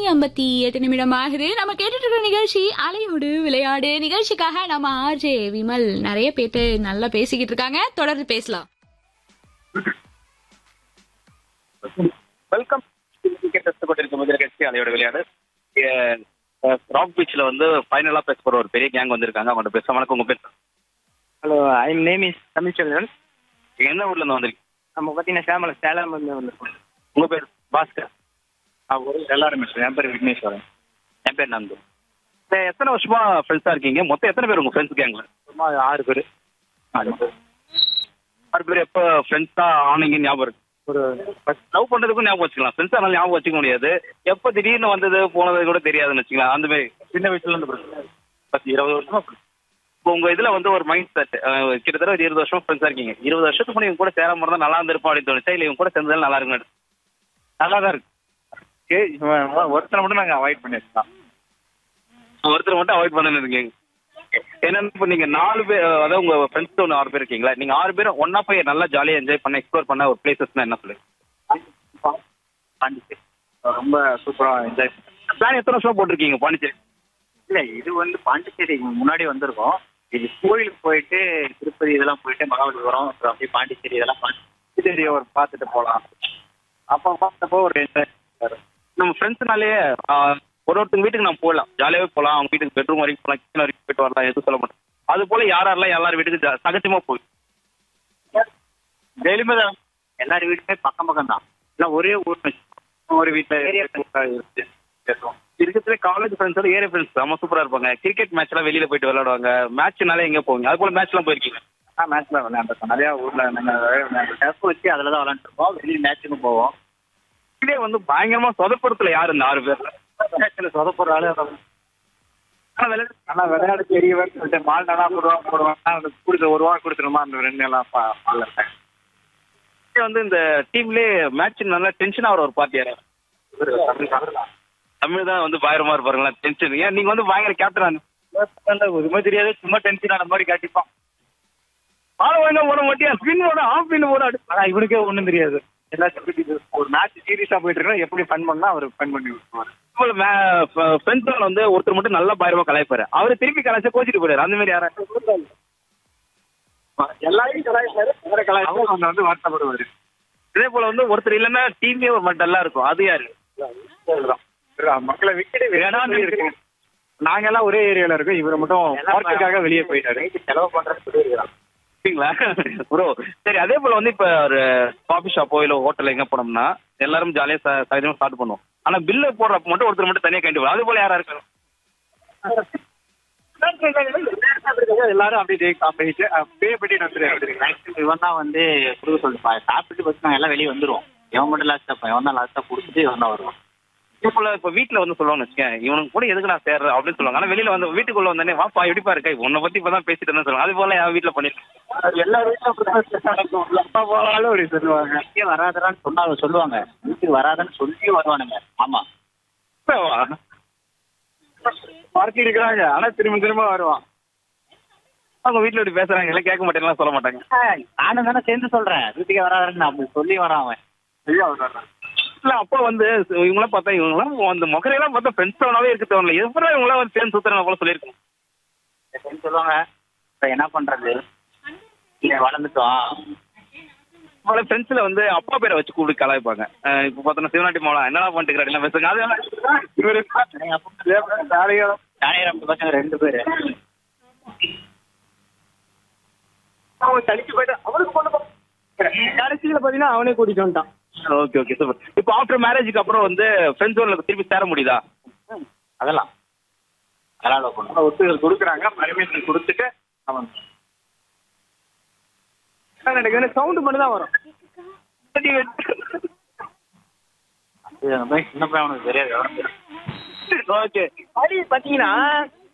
10:58 ஆகுது. நம்ம கேட்டுட்டு இருக்கிற நிகழ்ச்சி அலையோடு விளையாடு. நிகழ்ச்சிக்காக நம்ம ஆர்ஜே விமல் நிறைய பேட்டு நல்லா பேசிக்கிட்டு இருக்காங்க. தொடர்ந்து பேசலாம். வெல்கம் நிகழ்ச்சி அலையோட விளையாடு. ராக் பீச்ல வந்து ஃபைனலா பேச போற ஒரு பெரிய கேங் வந்திருக்காங்க. அவங்கள்ட்ட பேச. வணக்கம், உங்க பேர்? Hello, I name is Tamilselvan. என்ன ஊர்ல இருந்து வந்திருக்கீங்க? நம்ம பார்த்தீங்கன்னா சேலம் வந்திருக்கோம். உங்க பேர்? பாஸ்கர். எல்லாருமே சார். என் பேர் விக்னேஸ்வரன். என் பேர் நந்து. எத்தனை வருஷமா ஃப்ரெண்ட்ஸா இருக்கீங்க? மொத்தம் எத்தனை பேர் உங்க ஃப்ரெண்ட்ஸ் கேங்ல? சும்மா 6 பேர். 6 பேர். எப்போ ஃப்ரெண்ட்ஸா ஆனீங்க ஞாபகம் இருக்கு? ஒரு லவ் பண்றதுக்கும் ஞாபகம் வச்சுக்கலாம். ஃப்ரெண்ட்ஸா நல்லா ஞாபகம் வச்சுக்க முடியாது. எப்போ திடீர்னு வந்தது போனது கூட தெரியாதுன்னு வச்சுக்கலாம். அந்த மாதிரி சின்ன வயசுல இருந்து 10-20 வருஷமா. இப்போ உங்க இதுல வந்து ஒரு மைண்ட் செட், கிட்டத்தட்ட ஒரு 20 வருஷம் ஃப்ரெண்ட்ஸா இருக்கீங்க. 20 வருஷத்துக்கு முன்னாடி இவங்க கூட சேராம இருந்தா நல்லா இருந்திருப்போம் அப்படின்னு தோணுச்சா, இல்ல இவங்க கூட சேர்ந்ததால நல்லா இருக்குன்னு? நல்லா தான் இருக்கு. ஒருத்தரை மட்டும் நாங்கள் அவாய்ட் பண்ணிருக்கோம். ஒருத்தர் மட்டும் அவாய்ட் பண்ணு இருக்கீங்க. என்னன்னு இப்போ நீங்க 4 பேர், அதாவது உங்க ஃப்ரெண்ட்ஸ் 6 பேர் இருக்கீங்களா? நீங்க 6 பேரும் ஒன்னா போய் நல்லா ஜாலியா என்ஜாய் பண்ண, எக்ஸ்ப்ளோர் பண்ண ஒரு பிளேசஸ்னா என்ன சொல்லுங்க? பாண்டிச்சேரி ரொம்ப சூப்பராக என்ஜாய் பண்ணேன். பிளான் எத்தனை வருஷமா போட்டிருக்கீங்க பாண்டிச்சேரி? இல்லை, இது வந்து பாண்டிச்சேரி முன்னாடி வந்திருக்கோம். இது கோயிலுக்கு போயிட்டு திருப்பதி இதெல்லாம் போயிட்டு மகாபலிபுரம், அப்புறம் அப்படியே பாண்டிச்சேரி இதெல்லாம் பாண்டிச்சேரி ஒரு பார்த்துட்டு போகலாம். அப்போ பார்த்தப்போ ஒரு என்ஜாய். நம்ம ஃப்ரெண்ட்ஸ்னாலே ஒருத்தங்க வீட்டுக்கு நம்ம போகலாம், ஜாலியாவே போகலாம். அவங்க வீட்டுக்கு பெட்ரூம் வரைக்கும் போகலாம், கிச்சன் வரைக்கும் போயிட்டு வரலாம், எதுவும் சொல்ல மாட்டோம். அது போல யாரெல்லாம் எல்லாரும் வீட்டுக்கு சகஜமா போய் டெய்லியுமே தான் எல்லாரும் வீட்டுமே பக்கம் பக்கம் தான். இல்லை ஒரே ஊர், ஒரு வீட்டில் இருக்கிறதுல காலேஜ் ஃப்ரெண்ட்ஸோட ஏரியா ஃப்ரெண்ட்ஸ் ரொம்ப சூப்பரா இருப்பாங்க. கிரிக்கெட் மேட்ச்லாம் வெளியில போயிட்டு விளையாடுவாங்க. மேட்ச்னாலே எங்க போவீங்க? அது போல மேட்ச்லாம் போயிருக்கீங்க? மேட்ச்ல விளையாண்டுருக்கோம். நிறையா ஊரில் நாங்கள் டெஸ்ட் வச்சு அதில் தான் விளையாண்டுருக்கோம். வெளியே மேட்ச்சுக்கும் போவோம். இதே வந்து பயங்கரமா சொதப்புறத்துல யாரு இந்த 6 பேர்? மேட்ச்சில் சொதப்படுற ஆளு ஆனால் விளையாட தெரியவன் சொல்லிட்டு மால் நல்லா போடுவாங்க. கொடுத்து 1 வாரம் கொடுத்துருமா அந்த 2 எல்லாம் பாடல. வந்து இந்த டீம்லயே மேட்ச் நல்லா டென்ஷன் ஆகிற ஒரு பார்ட்டி யாரு? தமிழ் தான் வந்து பயங்கரமா இருப்பாருங்களா டென்ஷன்? ஏன் நீங்க வந்து பயங்கர கேப்டன் ஒருமே தெரியாது, சும்மா டென்ஷன் ஆன மாதிரி காட்டிப்பான். பால் வாங்க போட மாட்டியா? ஸ்பின் போட, ஆஃப் ஸ்பின் போட. ஆனால் இவனுக்கே ஒன்றும் தெரியாது. எல்லாத்துக்கும் ஒரு மேட்ச் சீரியஸாக போயிட்டு இருக்கா, எப்படி ஃபன் பண்ணா அவர் ஃபன் பண்ணி விட்டுருவாரு. ஃப்ரெண்ட்ஸால வந்து ஒருத்தர் மட்டும் நல்லா பயங்கரமா கலாய்ப்பாரு. அவரு திருப்பி கலாய்ச்சா கோச்சிட்டு போயிடாரு. அந்த மாதிரி யாரா? எல்லாரையும் கலாய்ப்பாரு, அவங்க வந்து வருத்தப்படுவாரு. இதே போல வந்து ஒருத்தர் இல்லைன்னா டீமே ஒரு மட்டும் நல்லா இருக்கும். அது யாரு? மக்களை விட்டுட்டு வேணான்னு இருக்கு. நாங்க எல்லாம் ஒரே ஏரியால இருக்கோம். இவரை மட்டும் ஒர்க்குக்காக வெளியே போயிட்டாரு. செலவு பண்றது சொல்லியிருக்கிறான். ப்ரோ சரி. அதே போல வந்து இப்ப ஒரு காஃபி ஷாப்போ இல்ல ஹோட்டல் எங்க போனோம்னா எல்லாரும் ஜாலியா சகஜமா ஸ்டார்ட் பண்ணுவோம். ஆனா பில்லு போடுறப்ப மட்டும் ஒருத்தர் மட்டும் தனியா கண்டிப்பா. அது போல யாரா இருக்காங்க? எல்லாரும் அப்படியே காப்பிட்டு பே பண்ணிட்டு வந்துருக்காங்க. இவன் தான் வந்து கொடுக்க சொல்லிப்பா. சாப்பிட்டு பஸ் நாங்கள் எல்லாம் வெளியே வந்துடுவோம். இவன் மட்டும் லாஸ்ட்டாக இவன் தான் லாஸ்ட்டாக கொடுத்துட்டு இவன் தான் வருவான். இப்ப வீட்டுல வந்து சொல்லுவாங்க வச்சுக்கேன், இவனுக்கு கூட எதுக்கு நான் சேர்றேன் அப்படின்னு சொல்லுவாங்க. ஆனா வெளியில வந்து வீட்டுக்குள்ள வந்தே வாப்பா எப்படிப்பா இருக்கா உன்னை பத்தி இப்பதான் பேசிட்டு இருந்தா சொல்லுவாங்க. அது போல என் வீட்டுல பண்ணிருக்கேன். எல்லா வீட்டுல அப்பா போனாலும் அப்படி சொல்லுவாங்க. வீட்டுக்கு வராதான்னு சொன்னாங்க, சொல்லுவாங்க. வீட்டுக்கு வராதான்னு சொல்லி வருவானுங்க. ஆமா, பார்த்து இருக்கிறாங்க. ஆனா திரும்ப திரும்ப வருவான். அவங்க வீட்டுல இப்படி பேசுறாங்க, எல்லாம் கேட்க மாட்டேங்கலாம் சொல்ல மாட்டாங்க. நானும் தானே சேர்ந்து சொல்றேன் வீட்டுக்கு வராதான்னு. அப்படி சொல்லி வரான் அவன். இல்ல அப்போ வந்து இவங்களாம் பார்த்தா இவங்களாம் அந்த மொக்கரையெல்லாம் பார்த்தா ஃப்ரெண்ட்ஸ் டவுனாவே இருக்கு தோணல. எப்பறம் இவங்களாம் வந்து சேர்ந்து சுத்துறாங்க போல சொல்லியிருக்கோம். சொல்லுவாங்க. இப்ப என்ன பண்றது, வளர்ந்துட்டோம். ஃப்ரெண்ட்ஸ்ல வந்து அப்பா பேரை வச்சு கூப்பிட்டு கலாய்ப்பாங்க. இப்ப பார்த்தோன்னா சிவநாட்டி மாவளம் என்னடா பண்ணிட்டு எல்லாம் பேசுங்க. அது இவரு பசங்க 2 பேரு தனிச்சு போயிட்டு அவனுக்கு பொண்ணு கடைசியில பாத்தீங்கன்னா அவனே கூட்டிட்டு வந்துட்டான். Okay okay super. இப்போ ஆஃப்டர் மேரேஜுக்கு அப்புறம் வந்து ஃப்ரெண்ட்ஸோட திருப்பி சேர முடியுதா? அதெல்லாம் ஒத்துழைப்பு கொடுக்குறாங்க. பர்மிஷன் கொடுத்துட்டு அவன் எனக்கு வந்து சவுண்டு மட்டும் தான் வரும். சின்ன பையன் அவனுக்கு தெரியாது. ஓகே. அது பாத்தீங்கன்னா